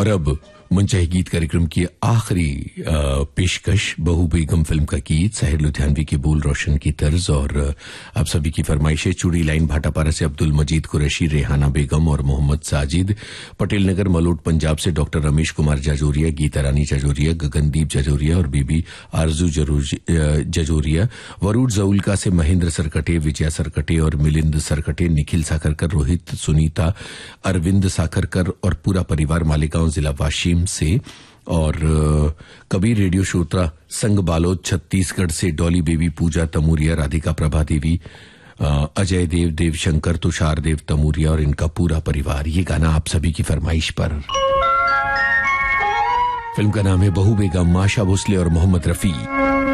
और अब मुंचाही गीत कार्यक्रम की आखिरी पेशकश बहू बेगम फिल्म का गीत साहिर लुधियानवी की बोल, रोशन की तर्ज और आप सभी की फरमाइशें। चूड़ी लाइन भाटापारा से अब्दुल मजीद कुरैशी, रेहाना बेगम और मोहम्मद साजिद। पटेल नगर मलोट पंजाब से डॉक्टर रमेश कुमार जाजोरिया, गीता रानी जाजोरिया, गगनदीप जाजोरिया और बीबी आरजू जाजोरिया। वरूड जऊलका से महेंद्र सरकटे, विजया सरकटे और मिलिंद सरकटे, निखिल साखरकर, रोहित, सुनीता, अरविंद साखरकर और पूरा परिवार मालेगांव जिला वाशिम से। और कबीर रेडियो श्रोता संघ बालोद छत्तीसगढ़ से डॉली बेबी, पूजा तमूरिया, राधिका प्रभा देवी, अजय देव, देवशंकर, तुषार देव तमूरिया और इनका पूरा परिवार। ये गाना आप सभी की फरमाइश पर। फिल्म का नाम है बहू बेगम, माशा भोसले और मोहम्मद रफी।